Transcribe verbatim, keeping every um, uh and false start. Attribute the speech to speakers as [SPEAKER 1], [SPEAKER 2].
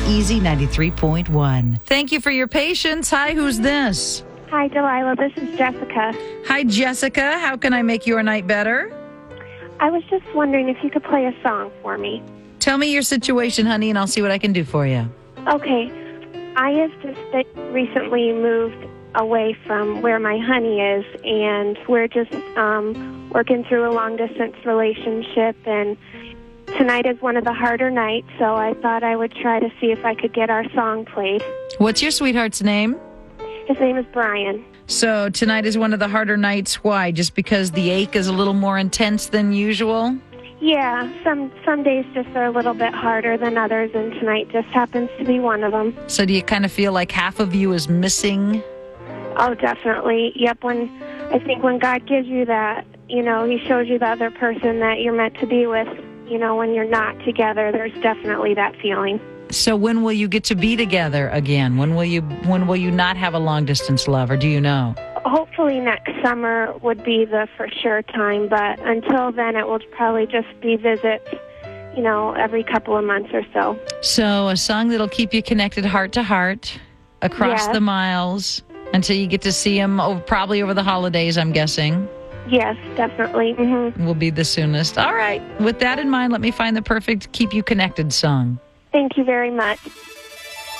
[SPEAKER 1] Easy ninety-three point one. Thank you for your patience. Hi, who's this?
[SPEAKER 2] Hi, Delilah. This is Jessica.
[SPEAKER 1] Hi, Jessica. How can I make your night better?
[SPEAKER 2] I was just wondering if you could play a song for me.
[SPEAKER 1] Tell me your situation, honey, and I'll see what I can do for you.
[SPEAKER 2] Okay. I have just recently moved away from where my honey is, and we're just um, working through a long-distance relationship, and tonight is one of the harder nights, so I thought I would try to see if I could get our song played.
[SPEAKER 1] What's your sweetheart's name?
[SPEAKER 2] His name is Brian.
[SPEAKER 1] So tonight is one of the harder nights. Why? Just because the ache is a little more intense than usual?
[SPEAKER 2] Yeah, some some days just are a little bit harder than others, and tonight just happens to be one of them.
[SPEAKER 1] So do you kind of feel like half of you is missing?
[SPEAKER 2] Oh, definitely. Yep, when I think when God gives you that, you know, he shows you the other person that you're meant to be with, you know, when you're not together, there's definitely that feeling.
[SPEAKER 1] So when will you get to be together again? When will you when will you not have a long distance love, or do you know?
[SPEAKER 2] Hopefully next summer would be the for sure time, but until then it will probably just be visits, you know, every couple of months or so.
[SPEAKER 1] So a song that'll keep you connected heart to heart across
[SPEAKER 2] Yes.
[SPEAKER 1] the miles until you get to see him over, probably over the holidays, I'm guessing.
[SPEAKER 2] Yes, definitely. Mm-hmm.
[SPEAKER 1] Will be the soonest. All right. With that in mind, let me find the perfect keep you connected song.
[SPEAKER 2] Thank you very much.